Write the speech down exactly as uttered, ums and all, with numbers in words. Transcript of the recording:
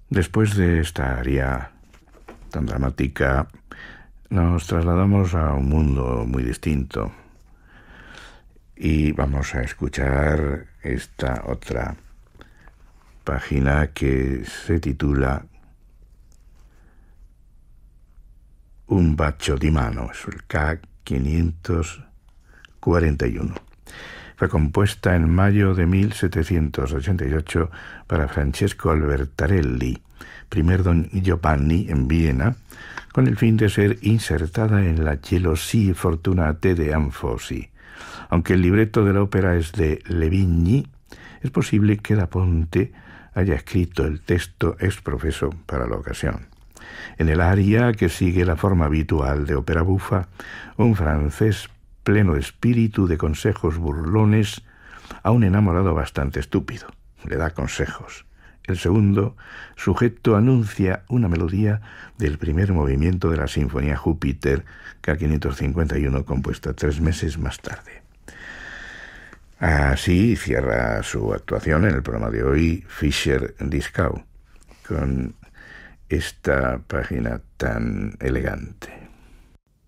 Después de esta aria tan dramática, nos trasladamos a un mundo muy distinto y vamos a escuchar esta otra página que se titula Un bacio di mano, es el K quinientos cuarenta y uno. Fue compuesta en mayo de mil setecientos ochenta y ocho para Francesco Albertarelli, primer don Giovanni en Viena, con el fin de ser insertada en la Gelosie Fortunate de Anfosi. Aunque el libreto de la ópera es de Levigny, es posible que Da Ponte haya escrito el texto ex profeso para la ocasión. En el aria, que sigue la forma habitual de ópera bufa, un francés pleno de espíritu, de consejos burlones, a un enamorado bastante estúpido. Le da consejos. El segundo sujeto anuncia una melodía del primer movimiento de la Sinfonía Júpiter, K quinientos cincuenta y uno, compuesta tres meses más tarde. Así cierra su actuación en el programa de hoy Fischer-Dieskau, con esta página tan elegante.